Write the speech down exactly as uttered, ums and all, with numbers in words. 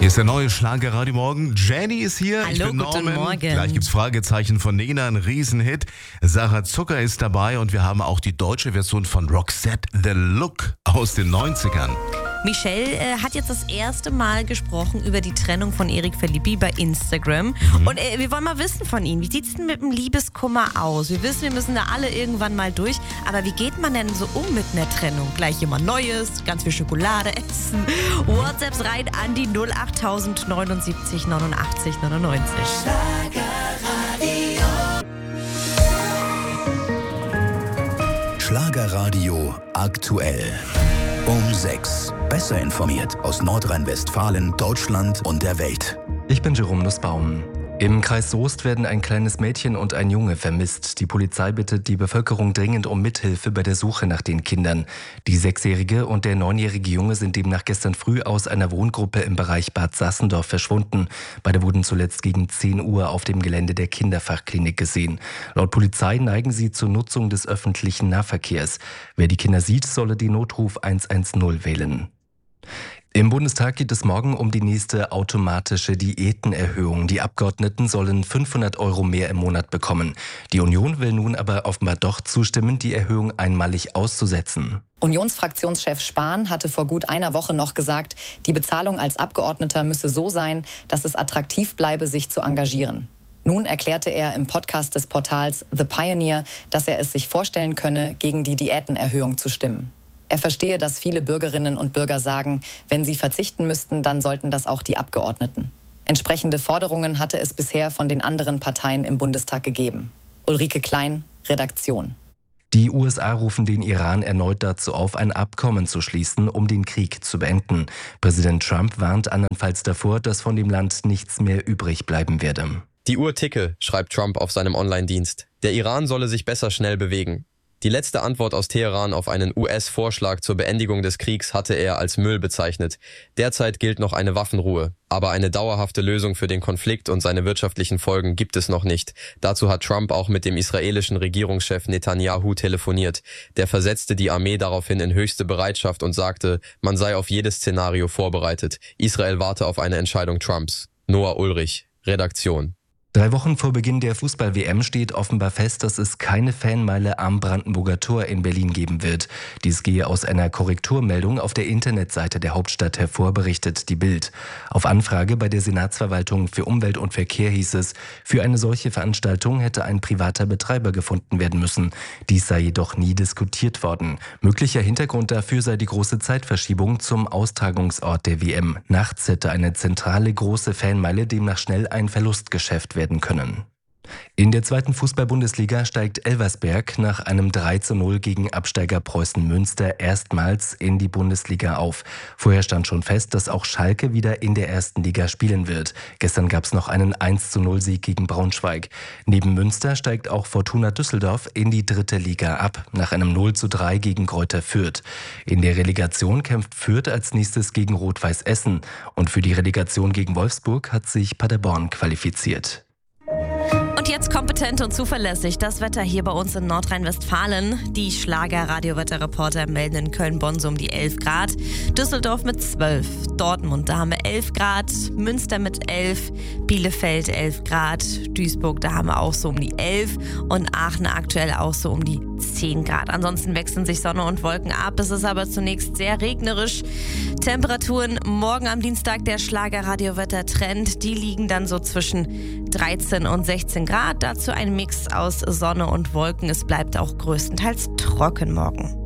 Hier ist der neue Schlagerradio Morgen. Jenny ist hier. Hallo, ich bin guten Norman. Morgen. Gleich gibt's Fragezeichen von Nena, ein Riesenhit. Sarah Zucker ist dabei und wir haben auch die deutsche Version von Roxette, The Look aus den neunzigern. Michelle äh, hat jetzt das erste Mal gesprochen über die Trennung von Erik Philippi bei Instagram. Mhm. Und äh, wir wollen mal wissen von ihm, wie sieht es denn mit dem Liebeskummer aus? Wir wissen, wir müssen da alle irgendwann mal durch. Aber wie geht man denn so um mit einer Trennung? Gleich immer Neues, ganz viel Schokolade essen. WhatsApps rein an die null acht tausend neunundsiebzig neunundachtzig neunundneunzig. Schlagerradio. Schlagerradio aktuell. Um sechs. Besser informiert aus Nordrhein-Westfalen, Deutschland und der Welt. Ich bin Jerome Nussbaum. Im Kreis Soest werden ein kleines Mädchen und ein Junge vermisst. Die Polizei bittet die Bevölkerung dringend um Mithilfe bei der Suche nach den Kindern. Die sechsjährige und der neunjährige Junge sind demnach gestern früh aus einer Wohngruppe im Bereich Bad Sassendorf verschwunden. Beide wurden zuletzt gegen zehn Uhr auf dem Gelände der Kinderfachklinik gesehen. Laut Polizei neigen sie zur Nutzung des öffentlichen Nahverkehrs. Wer die Kinder sieht, solle den Notruf eins eins null wählen. Im Bundestag geht es morgen um die nächste automatische Diätenerhöhung. Die Abgeordneten sollen fünfhundert Euro mehr im Monat bekommen. Die Union will nun aber offenbar doch zustimmen, die Erhöhung einmalig auszusetzen. Unionsfraktionschef Spahn hatte vor gut einer Woche noch gesagt, die Bezahlung als Abgeordneter müsse so sein, dass es attraktiv bleibe, sich zu engagieren. Nun erklärte er im Podcast des Portals The Pioneer, dass er es sich vorstellen könne, gegen die Diätenerhöhung zu stimmen. Er verstehe, dass viele Bürgerinnen und Bürger sagen, wenn sie verzichten müssten, dann sollten das auch die Abgeordneten. Entsprechende Forderungen hatte es bisher von den anderen Parteien im Bundestag gegeben. Ulrike Klein, Redaktion. Die U S A rufen den Iran erneut dazu auf, ein Abkommen zu schließen, um den Krieg zu beenden. Präsident Trump warnt andernfalls davor, dass von dem Land nichts mehr übrig bleiben werde. Die Uhr ticke, schreibt Trump auf seinem Online-Dienst. Der Iran solle sich besser schnell bewegen. Die letzte Antwort aus Teheran auf einen U S-Vorschlag zur Beendigung des Kriegs hatte er als Müll bezeichnet. Derzeit gilt noch eine Waffenruhe. Aber eine dauerhafte Lösung für den Konflikt und seine wirtschaftlichen Folgen gibt es noch nicht. Dazu hat Trump auch mit dem israelischen Regierungschef Netanyahu telefoniert. Der versetzte die Armee daraufhin in höchste Bereitschaft und sagte, man sei auf jedes Szenario vorbereitet. Israel warte auf eine Entscheidung Trumps. Noah Ulrich, Redaktion. Drei Wochen vor Beginn der Fußball-W M steht offenbar fest, dass es keine Fanmeile am Brandenburger Tor in Berlin geben wird. Dies gehe aus einer Korrekturmeldung auf der Internetseite der Hauptstadt hervor, berichtet die Bild. Auf Anfrage bei der Senatsverwaltung für Umwelt und Verkehr hieß es, für eine solche Veranstaltung hätte ein privater Betreiber gefunden werden müssen. Dies sei jedoch nie diskutiert worden. Möglicher Hintergrund dafür sei die große Zeitverschiebung zum Austragungsort der W M. Nachts hätte eine zentrale große Fanmeile demnach schnell ein Verlustgeschäft werden können. In der zweiten Fußball-Bundesliga steigt Elversberg nach einem drei zu null gegen Absteiger Preußen Münster erstmals in die Bundesliga auf. Vorher stand schon fest, dass auch Schalke wieder in der ersten Liga spielen wird. Gestern gab es noch einen eins zu null Sieg gegen Braunschweig. Neben Münster steigt auch Fortuna Düsseldorf in die dritte Liga ab, nach einem null zu drei gegen Greuther Fürth. In der Relegation kämpft Fürth als nächstes gegen Rot-Weiß Essen. Und für die Relegation gegen Wolfsburg hat sich Paderborn qualifiziert. Und jetzt kompetent und zuverlässig das Wetter hier bei uns in Nordrhein-Westfalen. Die Schlager-Radio-Wetterreporter melden in Köln-Bonn so um die elf Grad. Düsseldorf mit zwölf. Dortmund, da haben wir elf Grad. Münster mit elf. Bielefeld elf Grad. Duisburg, da haben wir auch so um die elf. Und Aachen aktuell auch so um die zehn Grad. Ansonsten wechseln sich Sonne und Wolken ab. Es ist aber zunächst sehr regnerisch. Temperaturen morgen am Dienstag der Schlager-Radio-Wetter-Trend. Die liegen dann so zwischen dreizehn und sechzehn Grad. Dazu ein Mix aus Sonne und Wolken. Es bleibt auch größtenteils trocken morgen.